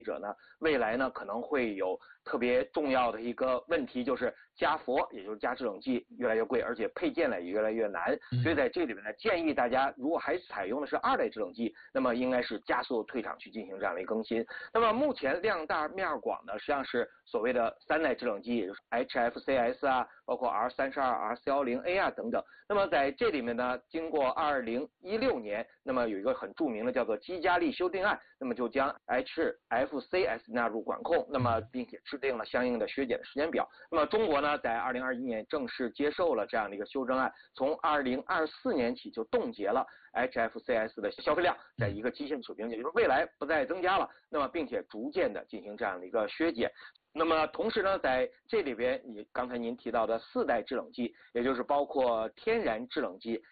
者呢，未来呢可能会有特别重要的一个问题，就是加氟，也就是加制冷剂越来越贵，而且配件呢也越来越难。所以在这里面呢，建议大家如果还采用的是2代制冷剂，那么应该是加速退场去进行这样的一个更新。那么目前量大面广呢，实际上是所谓的3代制冷剂，也就是 HFCS 啊，包括 R32、R410A 啊等等。那么在这里面呢，经过2016年，那么有一个很著名的叫做基加利修订案，那么就将 HFCS 纳入管控，那么并且制定了相应的削减的时间表。那么中国呢，在2021年正式接受了这样的一个修正案，从2024年起就冻结了 HFCS 的消费量在一个基线水平，也就是未来不再增加了，那么并且逐渐的进行这样的一个削减。那么同时呢，在这里边，刚才您提到的4代制冷剂，也就是包括天然制冷剂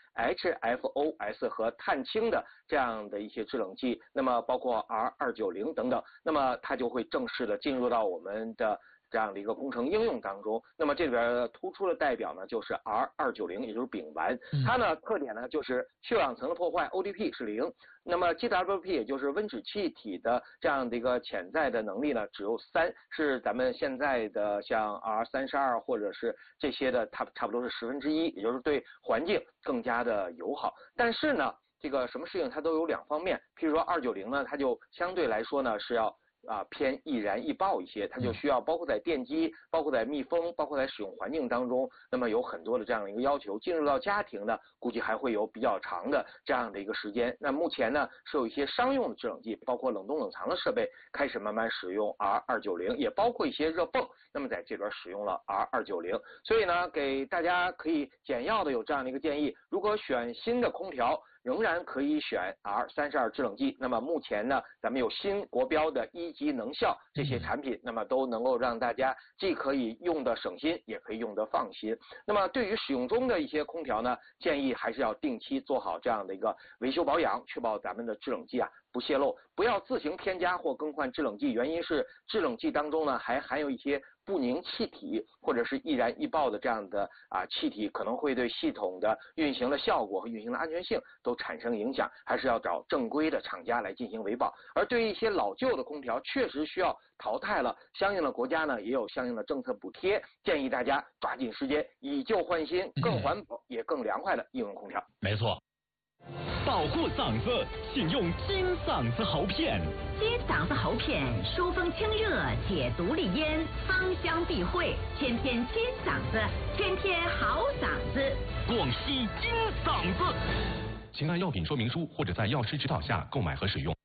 HFOS 和碳氢的这样的一些制冷剂，那么包括 R290等等，那么它就会正式的进入到我们的这样的一个工程应用当中。那么这里边突出的代表呢，就是 R290，也就是丙烷，它呢特点呢就是臭氧层的破坏 ODP 是0，那么 GWP 也就是温室气体的这样的一个潜在的能力呢只有3，是咱们现在的像 R32或者是这些的它差不多是1/10，也就是对环境更加的友好。但是呢，这个什么事情它都有2方面，譬如说290呢，它就相对来说呢是要偏易燃易爆一些，它就需要包括在电机、包括在密封、包括在使用环境当中，那么有很多的这样的一个要求。进入到家庭呢，估计还会有比较长的这样的一个时间。那目前呢，是有一些商用的制冷剂，包括冷冻冷藏的设备开始慢慢使用 R290，也包括一些热泵，那么在这边使用了 R290。所以呢，给大家可以简要的有这样的一个建议：如果选新的空调，仍然可以选 R32制冷剂。那么目前呢，咱们有新国标的1级能效这些产品，那么都能够让大家既可以用的省心，也可以用的放心。那么对于使用中的一些空调呢，建议还是要定期做好这样的一个维修保养，确保咱们的制冷剂不泄漏，不要自行添加或更换制冷剂。原因是制冷剂当中呢还含有一些不凝气体或者是易燃易爆的这样的气体，可能会对系统的运行的效果和运行的安全性都产生影响，还是要找正规的厂家来进行维保。而对于一些老旧的空调，确实需要淘汰了，相应的国家呢也有相应的政策补贴，建议大家抓紧时间以旧换新，更环保也更凉快的应用空调。 没错。保护嗓子，请用金嗓子喉片。 金嗓子喉片疏风清热，解毒利咽，芳香避秽，天天金嗓子，天天好嗓子。 广西金嗓子，请按药品说明书或者在药师指导下购买和使用。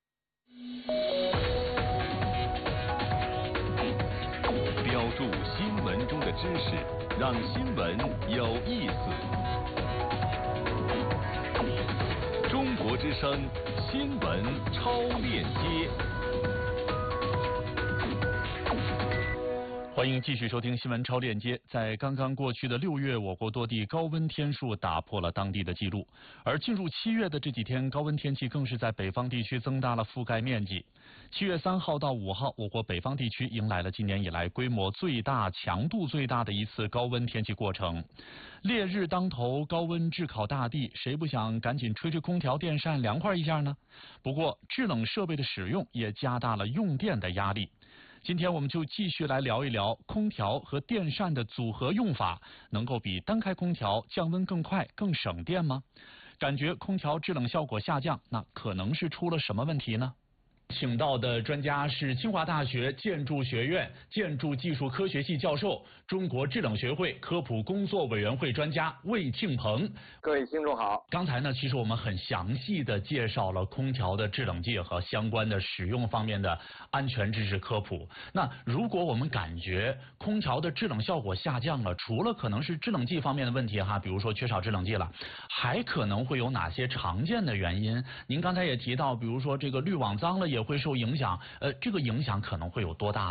标注新闻中的知识，让新闻有意思。中国之声新闻超链接，欢迎继续收听新闻超链接。在刚刚过去的6月，我国多地高温天数打破了当地的记录，而进入7月的这几天，高温天气更是在北方地区增大了覆盖面积。7月3号到5号，我国北方地区迎来了今年以来规模最大、强度最大的一次高温天气过程。烈日当头，高温炙烤大地，谁不想赶紧吹吹空调、电扇凉快一下呢？不过，制冷设备的使用也加大了用电的压力。今天我们就继续来聊一聊空调和电扇的组合用法，能够比单开空调降温更快、更省电吗？感觉空调制冷效果下降，那可能是出了什么问题呢？请到的专家是清华大学建筑学院建筑技术科学系教授、中国制冷学会科普工作委员会专家魏庆鹏。 各位听众好。 刚才呢，其实我们很详细的介绍了空调的制冷剂和相关的使用方面的安全知识科普。那如果我们感觉空调的制冷效果下降了，除了可能是制冷剂方面的问题比如说缺少制冷剂了，还可能会有哪些常见的原因？您刚才也提到，比如说这个滤网脏了也会受影响，这个影响可能会有多大呢？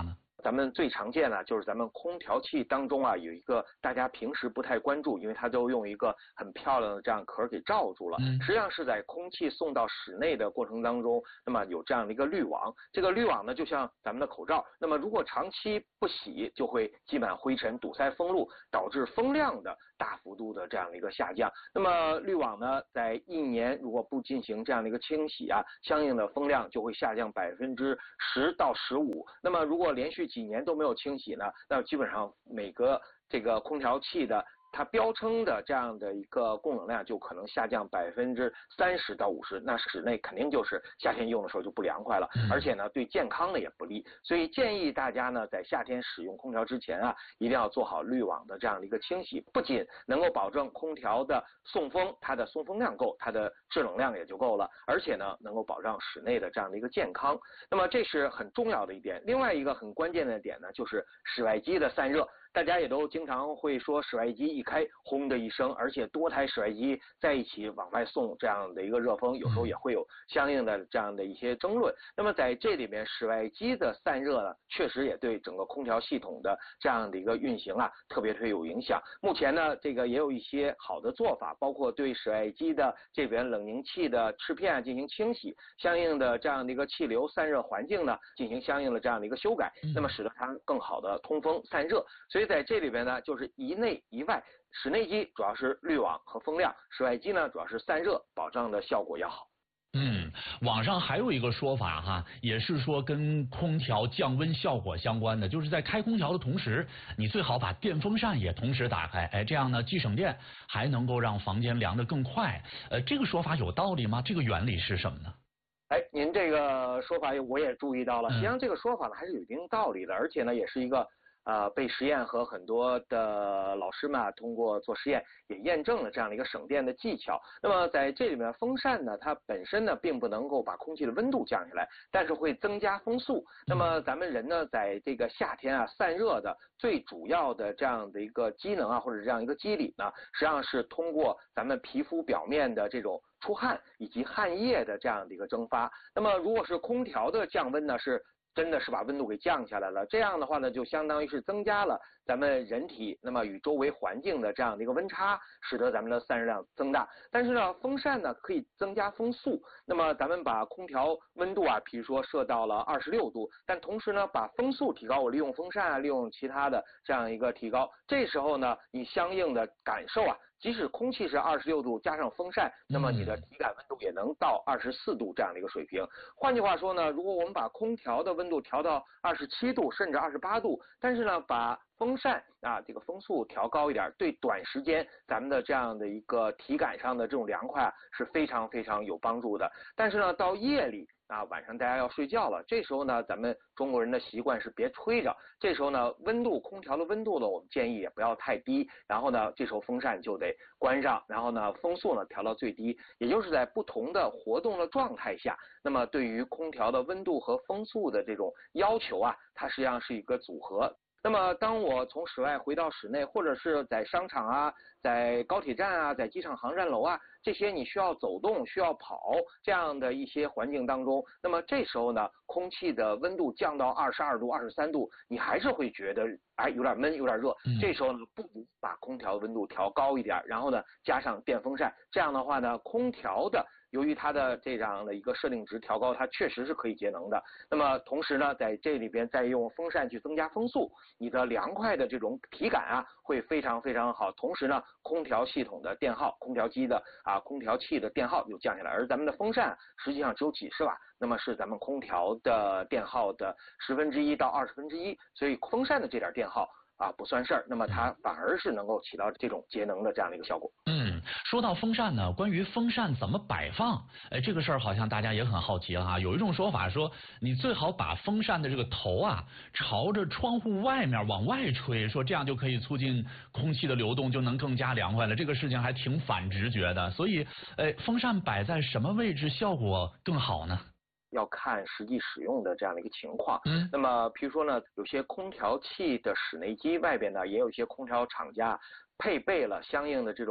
咱们最常见呢，就是咱们空调器当中啊，有一个大家平时不太关注，因为它都用一个很漂亮的这样壳给罩住了。实际上是在空气送到室内的过程当中，那么有这样的一个滤网。这个滤网呢，就像咱们的口罩，那么如果长期不洗，就会积满灰尘，堵塞风路，导致风量的大幅度的这样的一个下降。那么滤网呢，在1年如果不进行这样的一个清洗啊，相应的风量就会下降10%到15%。那么如果连续几年都没有清洗呢，那基本上每个这个空调器的它标称的这样的一个供能量就可能下降30%到50%，那室内肯定就是夏天用的时候就不凉快了，而且呢对健康呢也不利。所以建议大家呢在夏天使用空调之前啊，一定要做好滤网的这样的一个清洗，不仅能够保证空调的送风，它的送风量够，它的制冷量也就够了，而且呢能够保障室内的这样的一个健康。那么这是很重要的一点。另外一个很关键的点呢，就是室外机的散热。大家也都经常会说室外机一开轰的一声，而且多台室外机在一起往外送这样的一个热风，有时候也会有相应的这样的一些争论。那么在这里面，室外机的散热呢，确实也对整个空调系统的这样的一个运行啊，特别有影响。目前呢，这个也有一些好的做法，包括对室外机的这边冷凝器的翅片啊进行清洗，相应的这样的一个气流散热环境呢进行相应的这样的一个修改，那么使得它更好的通风散热。所以在这里边呢，就是一内一外，室内机主要是滤网和风量，室外机呢主要是散热，保障的效果要好。 网上还有一个说法哈，也是说跟空调降温效果相关的，就是在开空调的同时，你最好把电风扇也同时打开，这样呢既省电，还能够让房间凉得更快。这个说法有道理吗？这个原理是什么呢？ 您这个说法我也注意到了，实际上这个说法呢还是有一定道理的，而且呢也是一个被实验和很多的老师们通过做实验也验证了这样的一个省电的技巧。那么在这里面，风扇呢，它本身呢并不能够把空气的温度降下来，但是会增加风速。那么咱们人呢，在这个夏天啊散热的最主要的这样的一个机能啊，或者这样一个机理呢，实际上是通过咱们皮肤表面的这种出汗以及汗液的这样的一个蒸发。那么如果是空调的降温呢，真的是把温度给降下来了，这样的话呢，就相当于是增加了咱们人体那么与周围环境的这样的一个温差，使得咱们的散热量增大。但是呢，风扇呢可以增加风速，那么咱们把空调温度啊，比如说设到了26度，但同时呢把风速提高，我利用风扇啊，利用其他的这样一个提高，这时候呢你相应的感受啊，即使空气是26度加上风扇，那么你的体感温度也能到24度这样的一个水平。换句话说呢，如果我们把空调的温度调到27度甚至28度，但是呢把风扇啊这个风速调高一点，对短时间咱们的这样的一个体感上的这种凉快是非常有帮助的。但是呢到夜里晚上大家要睡觉了，这时候呢咱们中国人的习惯是别吹着，这时候呢空调的温度呢我们建议也不要太低，然后呢这时候风扇就得关上，然后呢风速呢调到最低，也就是在不同的活动的状态下，那么对于空调的温度和风速的这种要求啊，它实际上是一个组合。那么当我从室外回到室内，或者是在商场啊，在高铁站啊，在机场航站楼啊，这些你需要走动需要跑这样的一些环境当中，那么这时候呢空气的温度降到22度23度，你还是会觉得有点闷有点热，这时候呢不如把空调温度调高一点，然后呢加上电风扇，这样的话呢空调的由于它的这样的一个设定值调高，它确实是可以节能的。那么同时呢，在这里边再用风扇去增加风速，你的凉快的这种体感啊，会非常好。同时呢，空调系统的电耗，空调机的空调器的电耗又降下来，而咱们的风扇实际上只有几十瓦，那么是咱们空调的电耗的1/10到1/20，所以风扇的这点电耗不算事儿，那么它反而是能够起到这种节能的这样的一个效果。 说到风扇呢，关于风扇怎么摆放，这个事儿好像大家也很好奇哈。有一种说法说，你最好把风扇的这个头朝着窗户外面往外吹，说这样就可以促进空气的流动，就能更加凉快了。这个事情还挺反直觉的，所以风扇摆在什么位置效果更好呢？ 要看实际使用的这样的一个情况。那么比如说呢，有些空调器的室内机外边呢，也有一些空调厂家配备了相应的这种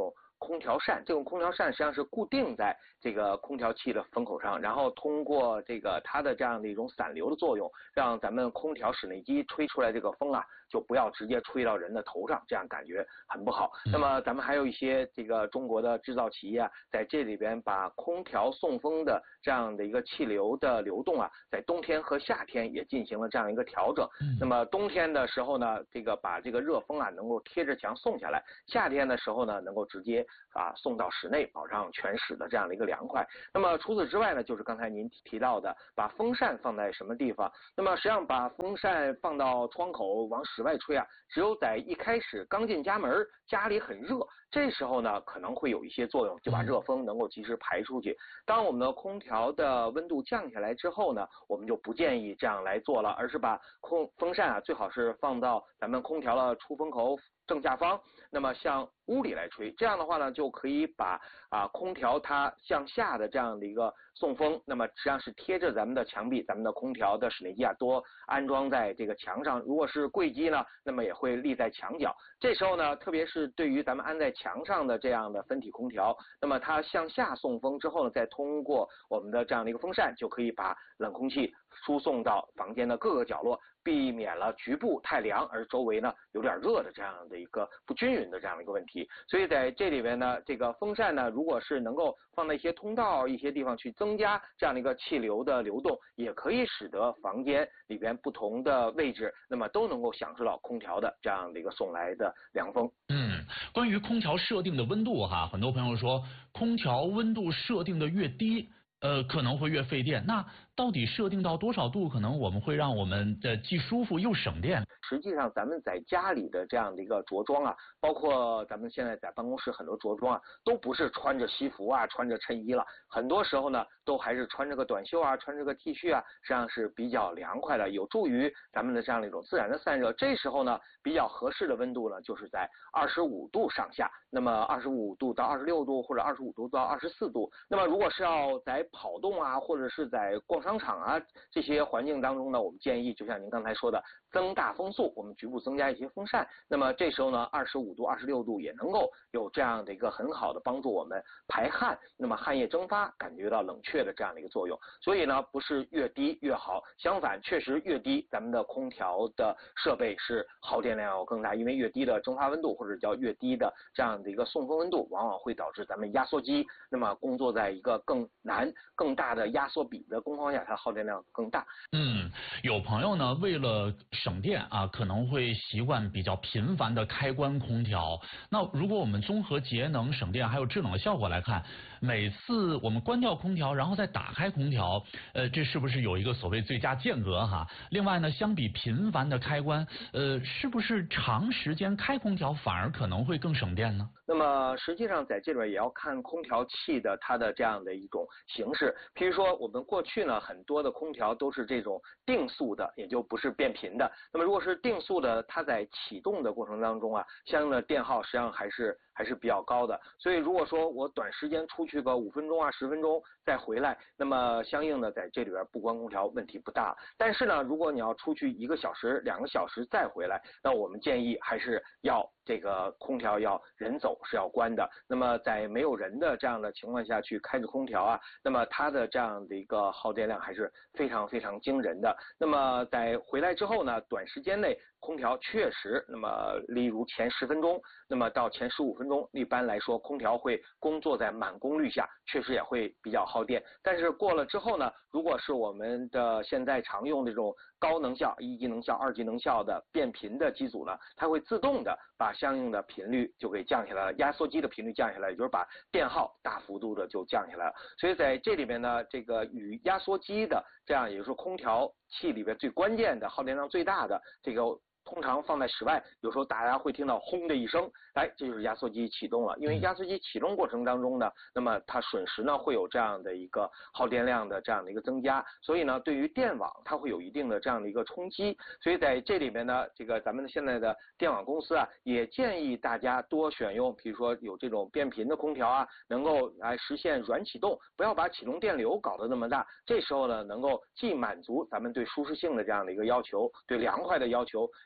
空调扇，这种空调扇实际上是固定在这个空调器的风口上，然后通过这个它的这样的一种散流的作用，让咱们空调室内机吹出来这个风啊，就不要直接吹到人的头上，这样感觉很不好。那么咱们还有一些这个中国的制造企业啊，在这里边把空调送风的这样的一个气流的流动啊，在冬天和夏天也进行了这样一个调整。那么冬天的时候呢，这个把这个热风啊能够贴着墙送下来，夏天的时候呢，能够直接送到室内，保障全室的这样的一个凉快。那么除此之外呢，就是刚才您提到的，把风扇放在什么地方？那么实际上把风扇放到窗口往室外吹啊，只有在一开始刚进家门，家里很热，这时候呢可能会有一些作用，就把热风能够及时排出去。当我们的空调的温度降下来之后呢，我们就不建议这样来做了，而是把风扇啊最好是放到咱们空调的出风口正下方，那么向屋里来吹，这样的话呢，就可以把空调它向下的这样的一个送风，那么实际上是贴着咱们的墙壁，咱们的空调的室内机啊多安装在这个墙上，如果是柜机呢，那么也会立在墙角。这时候呢，特别是对于咱们安在墙上的这样的分体空调，那么它向下送风之后呢，再通过我们的这样的一个风扇，就可以把冷空气输送到房间的各个角落，避免了局部太凉而周围呢有点热的这样的一个不均匀的这样的一个问题。所以在这里边呢，这个风扇呢，如果是能够放在一些通道、一些地方去增加这样的一个气流的流动，也可以使得房间里边不同的位置，那么都能够享受到空调的这样的一个送来的凉风。 关于空调设定的温度哈，很多朋友说空调温度设定的越低，可能会越费电。那到底设定到多少度，可能我们会让我们的既舒服又省电？ 实际上，咱们在家里的这样的一个着装啊，包括咱们现在在办公室很多着装啊，都不是穿着西服啊、穿着衬衣了，很多时候呢，都还是穿着个短袖啊、穿着个 T 恤啊，实际上是比较凉快的，有助于咱们的这样的一种自然的散热。这时候呢，比较合适的温度呢，就是在25度上下，那么25度到26度或者25度到24度。那么如果是要在跑动啊，或者是在逛商场啊这些环境当中呢，我们建议就像您刚才说的，增大风速，我们局部增加一些风扇。那么这时候呢，25度、26度也能够有这样的一个很好的帮助我们排汗，那么汗液蒸发，感觉到冷却的这样的一个作用。所以呢，不是越低越好，相反，确实越低，咱们的空调的设备是耗电量要更大，因为越低的蒸发温度或者叫越低的这样的一个送风温度，往往会导致咱们压缩机那么工作在一个更难、更大的压缩比的工况下，它耗电量更大。 有朋友呢，为了省电啊，可能会习惯比较频繁的开关空调。那如果我们综合节能、省电还有制冷的效果来看，每次我们关掉空调，然后再打开空调，这是不是有一个所谓最佳间隔哈？另外呢，相比频繁的开关，是不是长时间开空调反而可能会更省电呢？ 那么实际上在这边也要看空调器的它的这样的一种形式，譬如说我们过去呢很多的空调都是这种定速的，也就不是变频的。那么如果是定速的，它在启动的过程当中啊，相应的电耗实际上还是比较高的。所以如果说我短时间出去个5分钟啊、10分钟再回来，那么相应的在这里边不关空调问题不大。但是呢，如果你要出去1个小时、2个小时再回来，那我们建议还是要这个空调要人走是要关的。那么在没有人的这样的情况下去开着空调啊，那么它的这样的一个耗电量还是非常非常惊人的。那么在回来之后呢，短时间内空调确实，那么例如前10分钟，那么到前15分钟，一般来说空调会工作在满功率下，确实也会比较耗电。但是过了之后呢，如果是我们的现在常用这种高能效、1级能效、2级能效的变频的机组呢，它会自动的把相应的频率就给降下来了，压缩机的频率降下来，也就是把电耗大幅度的就降下来了。所以在这里边呢，这个与压缩机的这样，也就是空调器里边最关键的耗电量最大的这个，通常放在室外，有时候大家会听到轰的一声，这就是压缩机启动了。因为压缩机启动过程当中呢，那么它瞬时呢会有这样的一个耗电量的这样的一个增加，所以呢对于电网它会有一定的这样的一个冲击。所以在这里面呢，这个咱们现在的电网公司啊，也建议大家多选用，比如说有这种变频的空调啊，能够来实现软启动，不要把启动电流搞得那么大。这时候呢，能够既满足咱们对舒适性的这样的一个要求，对凉快的要求，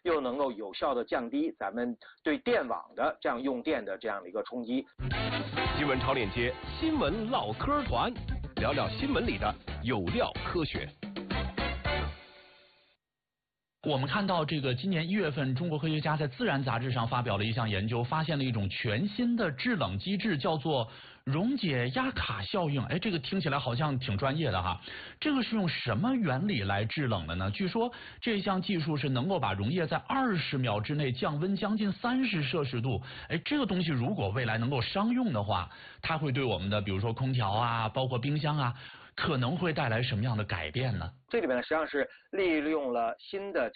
又能够有效的降低咱们对电网的这样用电的这样的一个冲击。 新闻超链接，新闻唠嗑团，聊聊新闻里的有料科学。 我们看到这个今年1月份，中国科学家在《自然》杂志上发表了一项研究，发现了一种全新的制冷机制，叫做溶解压卡效应。哎，这个听起来好像挺专业的哈。这个是用什么原理来制冷的呢？据说这项技术是能够把溶液在20秒之内降温将近30摄氏度。哎，这个东西如果未来能够商用的话，它会对我们的比如说空调啊，包括冰箱啊，可能会带来什么样的改变呢？ 这里面呢，实际上是利用了新的